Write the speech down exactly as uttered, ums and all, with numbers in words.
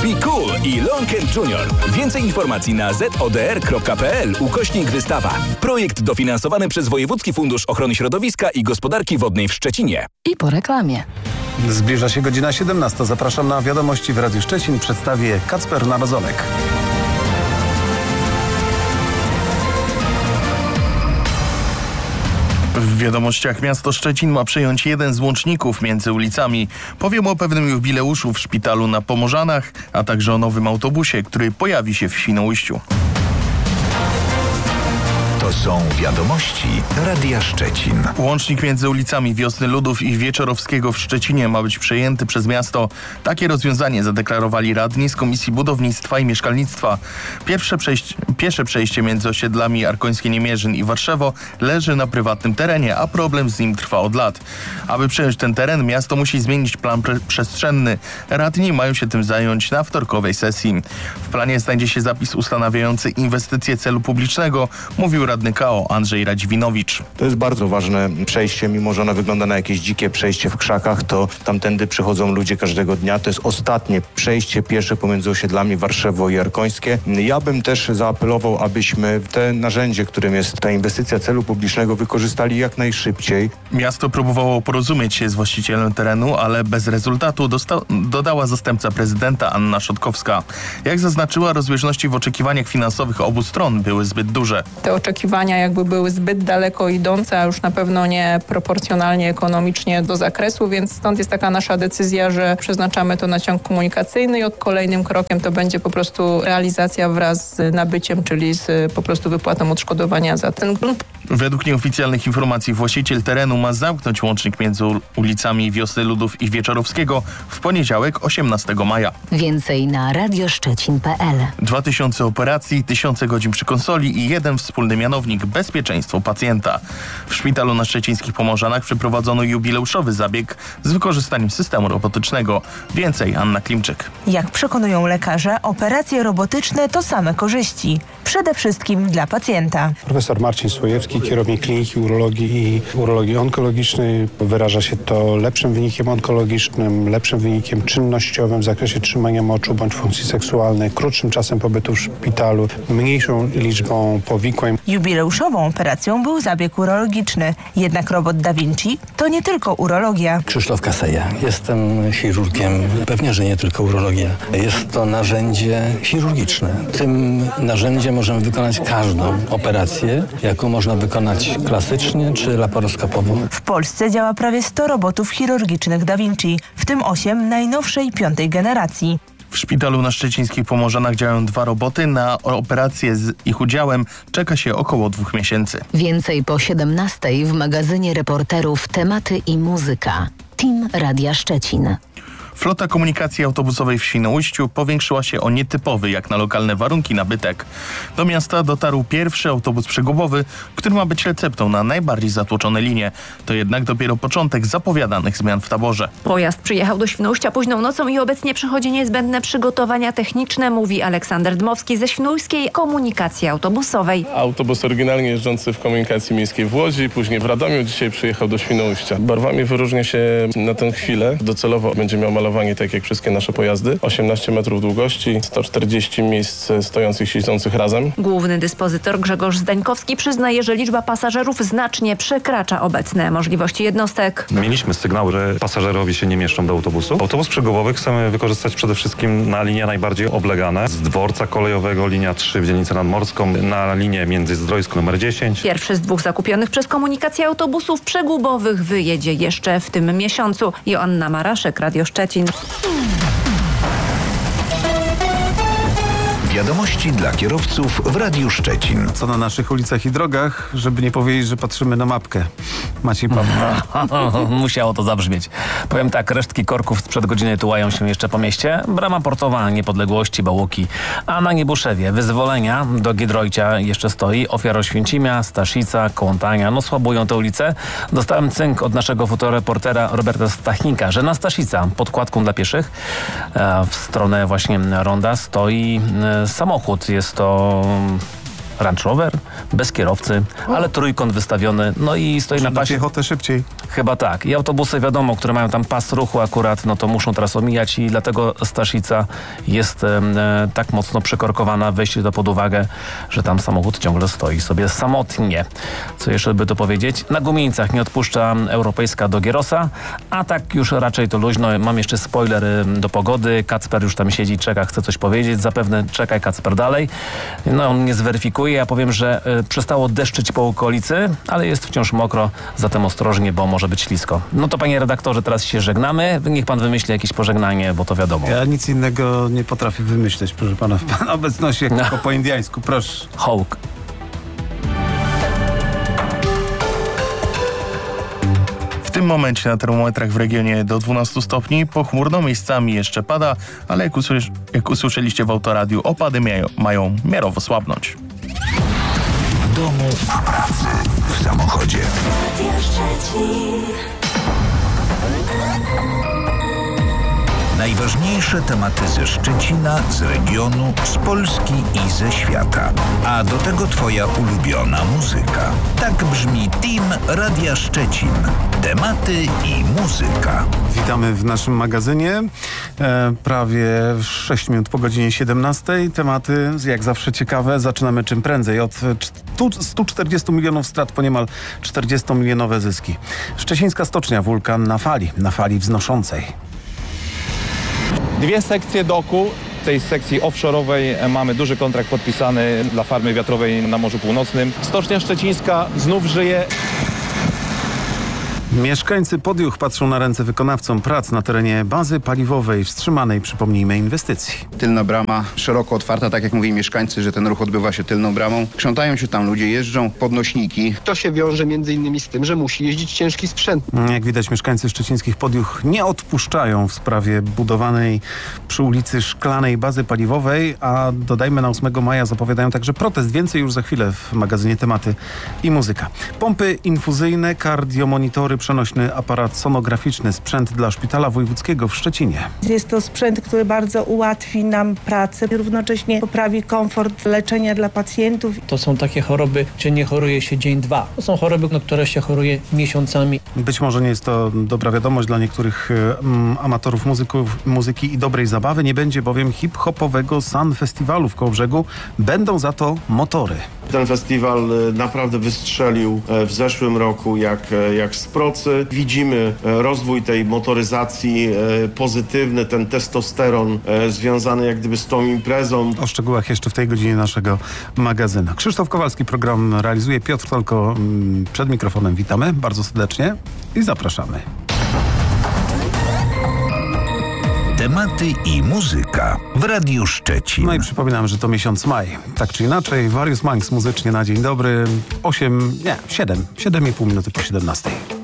Be Cool i Longcare Junior. Więcej informacji na zodr.pl ukośnik wystawa. Projekt dofinansowany przez Wojewódzki Fundusz Ochrony Środowiska i Gospodarki Wodnej w Szczecinie. I po reklamie. Zbliża się godzina siedemnasta. Zapraszam na wiadomości w Radiu Szczecin. Przedstawię Kacper Narodzonek. W wiadomościach miasto Szczecin ma przejąć jeden z łączników między ulicami. Powiem o pewnym jubileuszu w szpitalu na Pomorzanach, a także o nowym autobusie, który pojawi się w Świnoujściu. To są wiadomości Radia Szczecin. Łącznik między ulicami Wiosny Ludów i Wieczorowskiego w Szczecinie ma być przejęty przez miasto. Takie rozwiązanie zadeklarowali radni z Komisji Budownictwa i Mieszkalnictwa. Pierwsze przejście, pierwsze przejście między osiedlami Arkońskie Niemierzyn i Warszewo leży na prywatnym terenie, a problem z nim trwa od lat. Aby przejąć ten teren, miasto musi zmienić plan pre- przestrzenny. Radni mają się tym zająć na wtorkowej sesji. W planie znajdzie się zapis ustanawiający inwestycje celu publicznego, mówił radny K O Andrzej Radziwinowicz. To jest bardzo ważne przejście, mimo że ono wygląda na jakieś dzikie przejście w krzakach, to tamtędy przychodzą ludzie każdego dnia. To jest ostatnie przejście piesze pomiędzy osiedlami Warszewo i Arkońskie. Ja bym też zaapelował, abyśmy te narzędzie, którym jest ta inwestycja celu publicznego, wykorzystali jak najszybciej. Miasto próbowało porozumieć się z właścicielem terenu, ale bez rezultatu, dosta- dodała zastępca prezydenta Anna Szotkowska. Jak zaznaczyła, rozbieżności w oczekiwaniach finansowych obu stron były zbyt duże. Te oczekiwania jakby były zbyt daleko idące, a już na pewno nie proporcjonalnie ekonomicznie do zakresu, więc stąd jest taka nasza decyzja, że przeznaczamy to na ciąg komunikacyjny i od kolejnym krokiem to będzie po prostu realizacja wraz z nabyciem, czyli z po prostu wypłatą odszkodowania za ten grunt. Według nieoficjalnych informacji właściciel terenu ma zamknąć łącznik między ulicami Wiosny Ludów i Wieczorowskiego w poniedziałek osiemnastego maja. Więcej na radioszczecin kropka p l. Dwa tysiące operacji, tysiące godzin przy konsoli i jeden wspólny mianownik – bezpieczeństwo pacjenta. W szpitalu na szczecińskich Pomorzanach przeprowadzono jubileuszowy zabieg z wykorzystaniem systemu robotycznego. Więcej Anna Klimczyk. Jak przekonują lekarze, operacje robotyczne to same korzyści. Przede wszystkim dla pacjenta. Profesor Marcin Słojewski, kierownik Kliniki Urologii i Urologii Onkologicznej. Wyraża się to lepszym wynikiem onkologicznym, lepszym wynikiem czynnościowym w zakresie trzymania moczu bądź funkcji seksualnej, krótszym czasem pobytu w szpitalu, mniejszą liczbą powikłań. Jubileuszową operacją był zabieg urologiczny. Jednak robot Da Vinci to nie tylko urologia. Krzysztof Kaseja. Jestem chirurgiem. Pewnie, że nie tylko urologia. Jest to narzędzie chirurgiczne. Tym narzędziem możemy wykonać każdą operację, jaką można wykonać klasycznie czy laparoskopowo. W Polsce działa prawie sto robotów chirurgicznych Da Vinci, w tym osiem najnowszej piątej generacji. W szpitalu na szczecińskich Pomorzanach działają dwa roboty. Na operację z ich udziałem czeka się około dwóch miesięcy. Więcej po siedemnastej w magazynie reporterów Tematy i muzyka. Team Radia Szczecin. Flota komunikacji autobusowej w Świnoujściu powiększyła się o nietypowy jak na lokalne warunki nabytek. Do miasta dotarł pierwszy autobus przegubowy, który ma być receptą na najbardziej zatłoczone linie. To jednak dopiero początek zapowiadanych zmian w taborze. Pojazd przyjechał do Świnoujścia późną nocą i obecnie przechodzi niezbędne przygotowania techniczne, mówi Aleksander Dmowski ze Świnoujskiej Komunikacji Autobusowej. Autobus oryginalnie jeżdżący w komunikacji miejskiej w Łodzi, później w Radomiu, dzisiaj przyjechał do Świnoujścia. Barwami wyróżnia się na tę chwilę. Docelowo będzie miał malowanie tak jak wszystkie nasze pojazdy. osiemnaście metrów długości, sto czterdzieści miejsc stojących, siedzących razem. Główny dyspozytor Grzegorz Zdańkowski przyznaje, że liczba pasażerów znacznie przekracza obecne możliwości jednostek. Mieliśmy sygnały, że pasażerowie się nie mieszczą do autobusu. Autobus przegubowy chcemy wykorzystać przede wszystkim na linie najbardziej oblegane. Z dworca kolejowego linia trzy w dzielnicę nadmorską, na linię Międzyzdrojsk numer dziesięć. Pierwszy z dwóch zakupionych przez komunikację autobusów przegubowych wyjedzie jeszcze w tym miesiącu. Joanna Maraszek, Radio Szczecin. Wiadomości dla kierowców w Radiu Szczecin. Co na naszych ulicach i drogach, żeby nie powiedzieć, że patrzymy na mapkę. Maciej Pawła. Musiało to zabrzmieć. Powiem tak, resztki korków sprzed godziny tułają się jeszcze po mieście. Brama portowa Niepodległości, Bałuki. A na Niebuszewie Wyzwolenia do Giedroycia jeszcze stoi. Ofiaroświęcimia, Staszica, Kołątania. No słabują te ulice. Dostałem cynk od naszego fotoreportera Roberta Stachnika, że na Staszica pod kładką dla pieszych w stronę właśnie ronda stoi samochód. Jest to Range Rover, bez kierowcy, ale trójkąt wystawiony, no i stoi na pasie. Piechotę szybciej. Chyba tak. I autobusy, wiadomo, które mają tam pas ruchu akurat, no to muszą teraz omijać i dlatego Staszica jest e, tak mocno przykorkowana, weźcie to pod uwagę, że tam samochód ciągle stoi sobie samotnie. Co jeszcze by tu powiedzieć? Na Gumieńcach nie odpuszcza Europejska do Gierosa, a tak już raczej to luźno. Mam jeszcze spoiler do pogody. Kacper już tam siedzi, czeka, chce coś powiedzieć. Zapewne czekaj Kacper dalej. No on nie zweryfikuje. Ja powiem, że y, przestało deszczyć po okolicy, ale jest wciąż mokro, zatem ostrożnie, bo może być ślisko. No to panie redaktorze, teraz się żegnamy. Niech pan wymyśli jakieś pożegnanie, bo to wiadomo. Ja nic innego nie potrafię wymyśleć, proszę pana, w pana obecności, jak tylko po indiańsku. Proszę. Hołk. W tym momencie na termometrach w regionie do dwunastu stopni, pochmurno, miejscami jeszcze pada, ale jak, usłysz, jak usłyszeliście w autoradiu, opady mają, mają miarowo słabnąć. W domu, w pracy, w samochodzie. Najważniejsze tematy ze Szczecina, z regionu, z Polski i ze świata. A do tego twoja ulubiona muzyka. Tak brzmi Team Radia Szczecin. Tematy i muzyka. Witamy w naszym magazynie. E, prawie sześć minut po godzinie siedemnastej. Tematy jak zawsze ciekawe. Zaczynamy czym prędzej. Od stu czterdziestu milionów strat po niemal czterdziestomilionowe zyski. Szczecińska stocznia, wulkan na fali, na fali wznoszącej. Dwie sekcje doku. W tej sekcji offshore'owej mamy duży kontrakt podpisany dla farmy wiatrowej na Morzu Północnym. Stocznia Szczecińska znów żyje. Mieszkańcy Podjuch patrzą na ręce wykonawcom prac na terenie bazy paliwowej wstrzymanej, przypomnijmy, inwestycji. Tylna brama szeroko otwarta, tak jak mówili mieszkańcy, że ten ruch odbywa się tylną bramą. Krzątają się tam ludzie, jeżdżą podnośniki. To się wiąże między innymi z tym, że musi jeździć ciężki sprzęt. Jak widać, mieszkańcy szczecińskich Podjuch nie odpuszczają w sprawie budowanej przy ulicy Szklanej bazy paliwowej, a dodajmy, na ósmego maja zapowiadają także protest. Więcej już za chwilę w magazynie Tematy i Muzyka. Pompy infuzyjne, kardiomonitory, przenośny aparat sonograficzny, sprzęt dla Szpitala Wojewódzkiego w Szczecinie. Jest to sprzęt, który bardzo ułatwi nam pracę, równocześnie poprawi komfort leczenia dla pacjentów. To są takie choroby, gdzie nie choruje się dzień, dwa. To są choroby, na które się choruje miesiącami. Być może nie jest to dobra wiadomość dla niektórych um, amatorów muzyków, muzyki i dobrej zabawy. Nie będzie bowiem hip-hopowego Sun Festiwalu w Kołobrzegu. Będą za to motory. Ten festiwal naprawdę wystrzelił w zeszłym roku jak, jak z procy. Widzimy rozwój tej motoryzacji pozytywny, ten testosteron związany jak gdyby z tą imprezą. O szczegółach jeszcze w tej godzinie naszego magazynu. Krzysztof Kowalski program realizuje, Piotr Tolko przed mikrofonem. Witamy bardzo serdecznie i zapraszamy. Tematy i muzyka w Radiu Szczecin. No i przypominam, że to miesiąc maj. Tak czy inaczej, Various Monks muzycznie na dzień dobry. osiem, nie, siedem, siedem i pół minuty po siedemnastej.